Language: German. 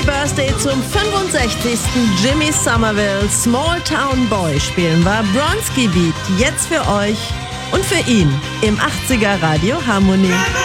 Birthday zum 65. Jimmy Somerville, Small Town Boy spielen wir Bronski Beat jetzt für euch und für ihn im 80er Radio Harmonie.